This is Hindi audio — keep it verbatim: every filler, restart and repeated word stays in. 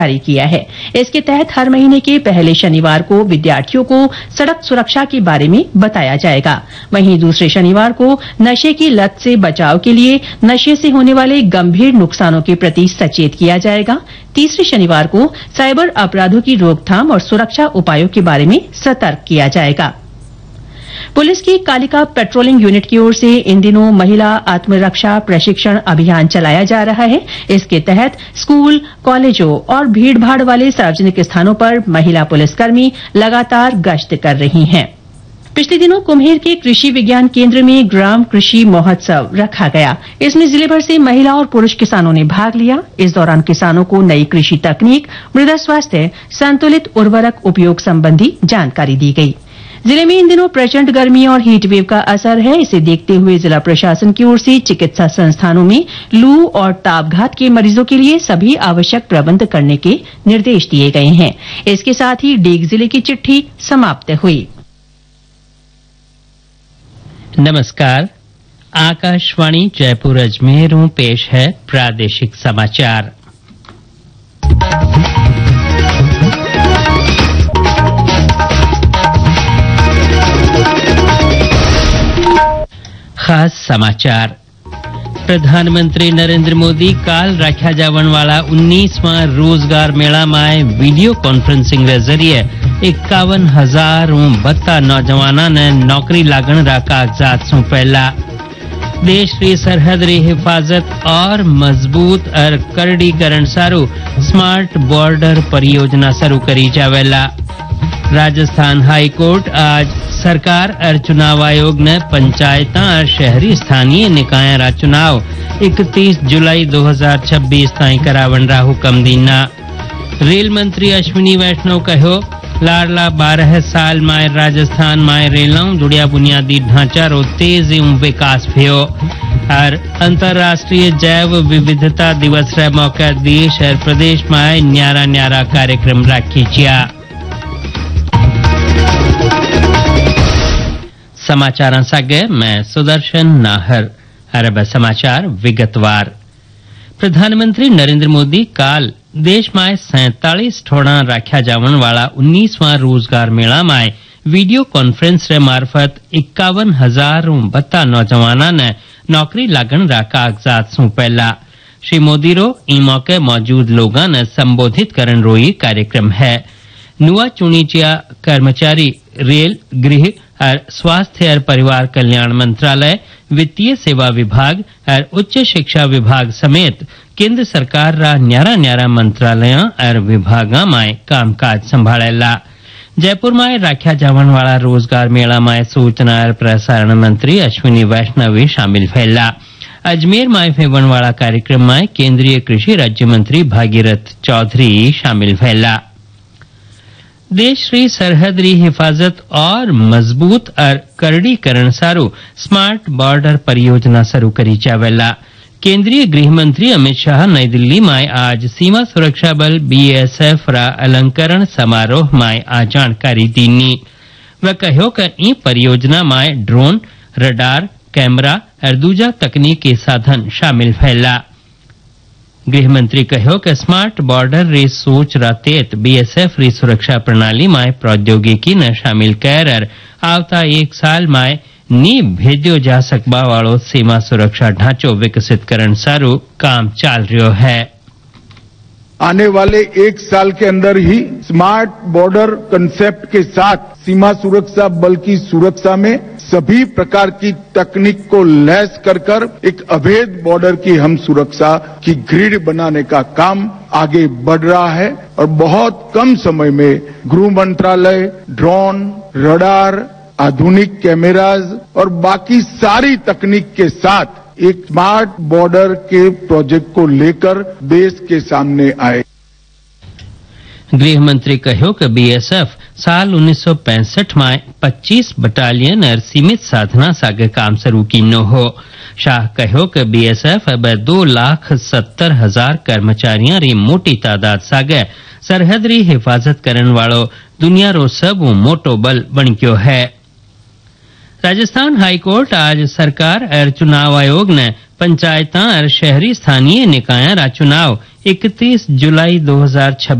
जारी किया है। इसके तहत हर महीने के पहले शनिवार को विद्यार्थियों को सड़क सुरक्षा के बारे में बताया जाएगा। वहीं दूसरे शनिवार को नशे की लत से बचाव के लिए नशे से होने वाले गंभीर नुकसानों के प्रति सचेत किया जाएगा। तीसरे शनिवार को साइबर अपराधों की रोकथाम और सुरक्षा उपायों के बारे में सतर्क किया जाएगा। पुलिस की कालिका पेट्रोलिंग यूनिट की ओर से इन दिनों महिला आत्मरक्षा प्रशिक्षण अभियान चलाया जा रहा है। इसके तहत स्कूल, कॉलेजों और भीड़भाड़ वाले सार्वजनिक स्थानों पर महिला पुलिसकर्मी लगातार गश्त कर रही हैं। पिछले दिनों कुम्हेर के कृषि विज्ञान केंद्र में ग्राम कृषि महोत्सव रखा गया। इसमें जिले भर से महिला और पुरुष किसानों ने भाग लिया। इस दौरान किसानों को नई कृषि तकनीक, मृदा स्वास्थ्य, संतुलित उर्वरक उपयोग संबंधी जानकारी दी गई। जिले में इन दिनों प्रचंड गर्मी और हीट वेव का असर है। इसे देखते हुए जिला प्रशासन की ओर से चिकित्सा संस्थानों में लू और तापघात के मरीजों के लिए सभी आवश्यक प्रबंध करने के निर्देश दिए गए हैं। इसके साथ ही डीग जिले की चिट्ठी समाप्त हुई। नमस्कार, आकाशवाणी जयपुर अजमेर में पेश है प्रादेशिक समाचार। खास समाचार। प्रधानमंत्री नरेंद्र मोदी काल रखा जावन वाला उन्नीसवां रोजगार मेला में वीडियो कॉन्फ्रेंसिंग के जरिए इक्यावन हजार बत्ता नौजवाना ने नौकरी लागण रा कागजात सौंपेला। देश की सरहद री हिफाजत और मजबूत और करड़ीकरण सारू स्मार्ट बॉर्डर परियोजना शुरू करी जावेला। राजस्थान हाई कोर्ट आज सरकार और चुनाव आयोग ने पंचायत और शहरी स्थानीय निकाय रा चुनाव इकतीस जुलाई दो हजार छब्बीस ताई करावन रा हुक्म दीना। रेल मंत्री अश्विनी वैष्णव कहो लाडला बारह साल में राजस्थान में रेलों जुड़िया बुनियादी ढांचा रो तेज विकास भयो। और अंतर्राष्ट्रीय जैव विविधता दिवस रे मौके देश और प्रदेश में न्यारा न्यारा कार्यक्रम राखी जिया। समाचार सागे मैं सुदर्शन नाहर। अरब समाचार विगतवार। प्रधानमंत्री नरेंद्र मोदी काल देश में सैतालीस ठोड़ा रखा जावन वाला उन्नीसवां रोजगार मेला में वीडियो कॉन्फ्रेंस रे मार्फत इक्यावन हजार बत्ता नौजवाना ने नौकरी लागण रा कागजात सौंपेला। श्री मोदी रो ई मौके मौजूद लोगों ने संबोधित करन रोई कार्यक्रम है। नुआ चुनीचिया कर्मचारी रेल, गृह और स्वास्थ्य और परिवार कल्याण मंत्रालय, वित्तीय सेवा विभाग और उच्च शिक्षा विभाग समेत केंद्र सरकार रा न्यारा न्यारा मंत्रालय और विभागा में कामकाज संभाळेला। जयपुर में रखा जावन वाला रोजगार मेला में सूचना और प्रसारण मंत्री अश्विनी वैष्णव शामिल भयला। अजमेर में होने वाला कार्यक्रम में केंद्रीय कृषि राज्य मंत्री भागीरथ चौधरी शामिल भयला। देश की सरहद री हिफाजत और मजबूत और करड़ीकरण सारू स्मार्ट बॉर्डर परियोजना शुरू करी जावेला। केंद्रीय गृह मंत्री अमित शाह नई दिल्ली में आज सीमा सुरक्षा बल बीएसएफ रा अलंकरण समारोह में आ जानकारी दीनी। वह कहो कि ई परियोजना में ड्रोन, रडार, कैमरा और दूजा तकनीक के साधन शामिल भयला। गृह मंत्री कहो कि स्मार्ट बॉर्डर रे सोच रा तेत बीएसएफ री सुरक्षा प्रणाली में प्रौद्योगिकी ने शामिल कर आवता एक साल में नी भेजो जा सकबा वालो सीमा सुरक्षा ढांचो विकसित करन सारू काम चाल रह्यो है। आने वाले एक साल के अंदर ही स्मार्ट बॉर्डर कंसेप्ट के साथ सीमा सुरक्षा बल की सुरक्षा में सभी प्रकार की तकनीक को लैस कर कर एक अभेद बॉर्डर की हम सुरक्षा की ग्रिड बनाने का काम आगे बढ़ रहा है और बहुत कम समय में गृह मंत्रालय ड्रोन, रडार, आधुनिक कैमराज और बाकी सारी तकनीक के साथ एक स्मार्ट बॉर्डर के प्रोजेक्ट को लेकर देश के सामने आए। गृह मंत्री कहो कि बीएसएफ साल उन्नीस सौ पैंसठ में पच्चीस बटालियन और सीमित साधना सागे काम शुरू किनो हो। शाह कहो कि बीएसएफ अब दो लाख सत्तर हजार कर्मचारियों री मोटी तादाद सागे सरहद री हिफाजत करन वालो दुनिया रो सब मोटो बल बन गयो है। राजस्थान हाईकोर्ट आज सरकार और चुनाव आयोग ने पंचायत और शहरी स्थानीय निकाय रा चुनाव इकतीस जुलाई दो हज़ार छब्बीस